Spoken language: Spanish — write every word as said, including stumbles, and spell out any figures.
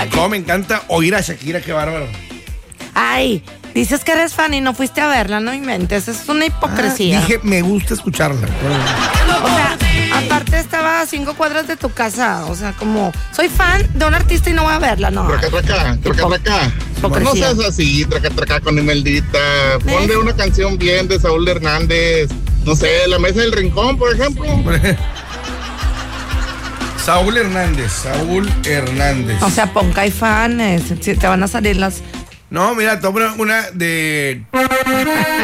Cómo me encanta oír a Shakira, qué bárbaro. Ay, dices que eres fan y no fuiste a verla, no inventes, es una hipocresía. Ah, dije, me gusta escucharla. O sea, aparte estaba a cinco cuadras de tu casa, o sea, como, soy fan de un artista y no voy a verla, no. Traca, traca, traca, traca. No seas así, traca, traca con Imeldita. Ponle una canción bien de Saúl Hernández. No sé, La Mesa del Rincón, por ejemplo. Saúl Hernández, Saúl Hernández. O sea, pon Caifanes, si te van a salir las... No, mira, toma una de...